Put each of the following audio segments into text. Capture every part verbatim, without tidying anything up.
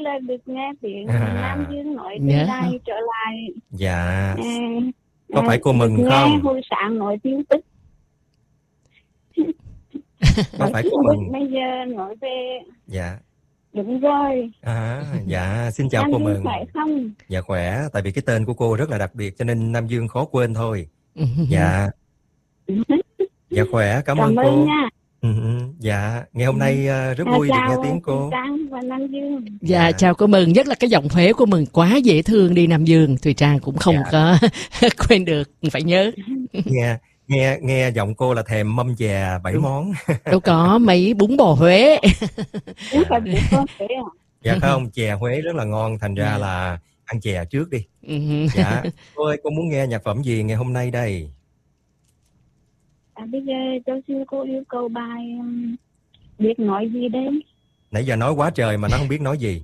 là được nghe tiếng À. Nam Dương nói từ Nhớ đài hả? trở lại. Dạ. À, Có phải cô được mừng nghe không? hồi sáng nói tin tức. Có Nói phải tin cô tức mừng? bây giờ nói về. Dạ. Đúng rồi. À, dạ, xin chào Nam cô Dương Mừng. khỏe không? Dạ khỏe, tại vì cái tên của cô rất là đặc biệt cho nên Nam Dương khó quên thôi. Dạ. Dạ khỏe, cảm, Cảm ơn ơn cô. nha. Ừ, dạ, ngày hôm nay uh, rất À, vui được nghe chào tiếng chị cô. Trang và Nam Dương. Dạ, Dạ. chào cô Mừng, nhất là cái giọng Huế của Mừng quá dễ thương đi Nam Dương. Thùy Trang cũng không Dạ. có quên được, phải nhớ. Nghe nghe nghe giọng cô là thèm mâm chè bảy Đúng. món. Đâu có mấy bún bò Huế. Đúng phải bún bò Huế à? Dạ không, chè Huế rất là ngon, thành ra Dạ. là ăn chè trước đi. Ừ. Dạ, cô ơi, cô muốn nghe nhạc phẩm gì ngày hôm nay đây? À, bây giờ tôi xin cô yêu cầu bài um, biết nói gì đấy. Nãy giờ nói quá trời mà nó không biết nói gì.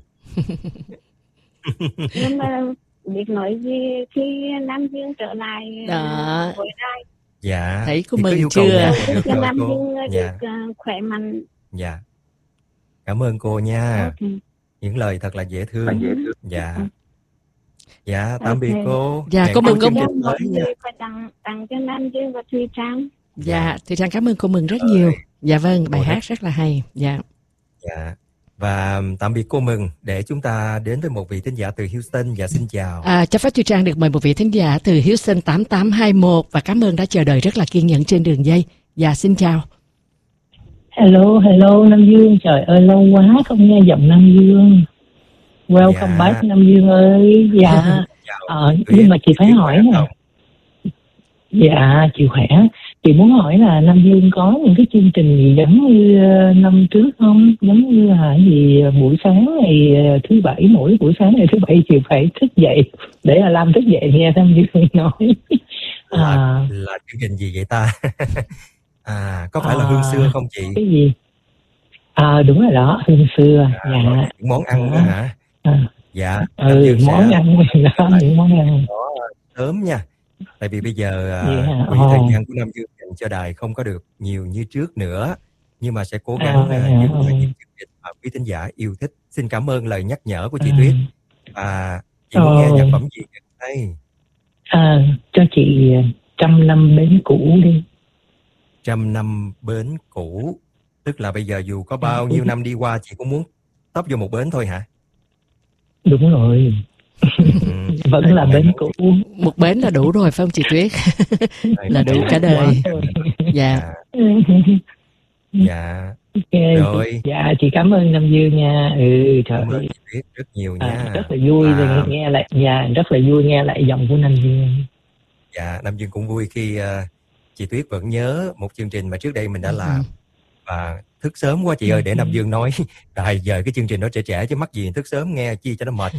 Nhưng mà biết nói gì khi Nam Dương trở lại Đó. với đài. Dạ. Thấy cô Thì cứ Mừng yêu cầu chưa? nhạc là được Chúc cho rồi Nam cô. Dương Dạ. được uh, khỏe mạnh. Dạ. Cảm ơn cô nha. Ok. Những lời thật là dễ thương. Dễ thương. Dạ. Dạ, tạm biệt Ok. cô. Dạ, Hẹn cô cô Mừng, chương cô- trình tới nha. Phải tặng tặng cho Nam Dương và Thùy Trang. Dạ, Thùy Trang cảm ơn cô Mừng rất nhiều. Dạ vâng, bài Cô hát rất- rất là hay. Dạ. Dạ. Và tạm biệt cô Mừng để chúng ta đến với một vị thính giả từ Houston. Dạ, xin chào. À, cho phép Thùy Trang được mời một vị thính giả từ Houston tám tám hai mốt và cảm ơn đã chờ đợi rất là kiên nhẫn trên đường dây. Dạ, xin chào. Hello, hello Nam Dương, trời ơi lâu quá không nghe giọng Nam Dương. Welcome Dạ. back Nam Dương ơi. Dạ. Chào. Ờ, Thúy- nhưng mà chị phải Thúy hỏi khỏe nè. không? Dạ, chị khỏe. Chị muốn hỏi là Nam Dương có những cái chương trình gì giống như ờ, năm trước không? Giống như là cái gì ờ, buổi sáng ngày ờ, thứ bảy, mỗi buổi sáng ngày thứ bảy chị phải thức dậy để là làm thức dậy nghe Nam Dương nói. Là, À, là chương trình gì vậy ta? À, có phải là à, hương xưa không chị? cái gì? À đúng rồi đó, hương xưa. À, Dạ. nói về những món ăn đó À. hả? À. Dạ. Nam Ừ, Dương món sẽ ăn đó, những món ăn. có sớm nha. Tại vì bây giờ Vậy à, hả? quỹ Ồ. thời gian của Nam Dương dành cho đài không có được nhiều như trước nữa, nhưng mà sẽ cố À, gắng vậy à, hả? giữ lại Ừ. những chương trình mà quý thính giả yêu thích. Xin cảm ơn lời nhắc nhở của chị À. Tuyết. Và chị muốn Ồ. nghe nhạc phẩm gì đây? À, cho chị trăm năm bến cũ đi. Trăm năm bến cũ, tức là bây giờ dù có bao nhiêu năm đi qua chị cũng muốn tấp vô một bến thôi hả? Đúng rồi. Ừ. Vẫn Đây là có bến món cũ. Một bến là đủ rồi phải không chị Tuyết? Đây Là có đủ món cả đời. quá. Dạ. Dạ. Ok. Rồi. Dạ chị cảm ơn Nam Dương nha. Ừ trời Cảm ơn ơi. chị Tuyết rất nhiều À, nha. rất là vui À, rồi nghe lại nhà rất là vui nghe lại giọng của Nam Dương. dạ, Nam Dương cũng vui khi uh, chị Tuyết vẫn nhớ một chương trình mà trước đây mình đã làm. Và thức sớm quá chị ơi, để Nam Dương nói rồi giờ cái chương trình đó trẻ trẻ chứ mắc gì thức sớm nghe chi cho nó mệt.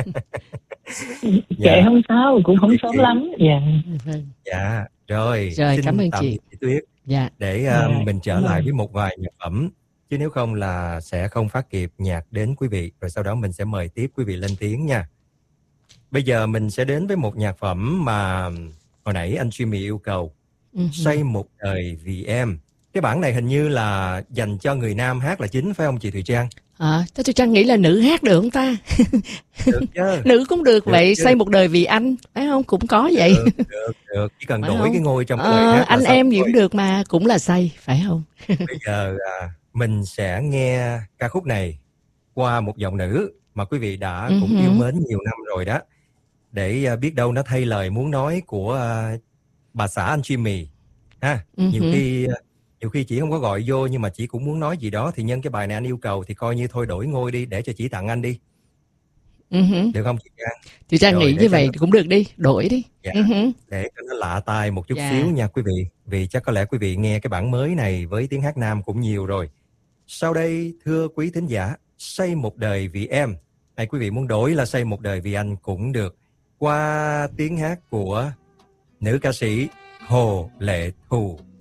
Kệ Dạ. không sao, cũng không sớm chị. lắm. Dạ. Vâng. Dạ, rồi, Rồi, xin cảm ơn tạm chị. biệt chị Tuyết. Dạ. Để uh, Dạ, mình trở cảm lại ơn. với một vài nhạc phẩm, chứ nếu không là sẽ không phát kịp nhạc đến quý vị. Rồi sau đó mình sẽ mời tiếp quý vị lên tiếng nha. Bây giờ mình sẽ đến với một nhạc phẩm mà hồi nãy anh Jimmy yêu cầu. Ừ. Say một đời vì em. Cái bản này hình như là dành cho người nam hát là chính phải không chị Thùy Trang? À, thế tôi Trang nghĩ là nữ hát được không ta? Được chứ. Nữ cũng được, Được vậy chứ. Say một đời vì anh, phải không? Cũng có vậy. Được, được, được. Chỉ cần Phải đổi không? cái ngôi trong cái Ờ, lời hát anh là xong em gì rồi. cũng được mà, cũng là say, phải không? Bây giờ à, mình sẽ nghe ca khúc này qua một giọng nữ mà quý vị đã Ừ cũng hử. yêu mến nhiều năm rồi đó. Để à, biết đâu nó thay lời muốn nói của à, bà xã anh Jimmy ha. Ừ Nhiều hử. khi à, nhiều khi chị không có gọi vô nhưng mà chị cũng muốn nói gì đó, thì nhân cái bài này anh yêu cầu thì coi như thôi đổi ngôi đi để cho chị tặng anh đi. Ừ hử. Được không chị Trang? Chị Trang Rồi, nghĩ để như cho vậy nó- cũng được đi, đổi đi. Dạ. Ừ hử. Để cho nó lạ tai một chút Dạ. xíu nha quý vị. Vì chắc có lẽ quý vị nghe cái bản mới này với tiếng hát nam cũng nhiều rồi. Sau đây thưa quý thính giả, Say một đời vì em. Hay quý vị muốn đổi là Say một đời vì anh cũng được. Qua tiếng hát của nữ ca sĩ Hồ Lệ Thu.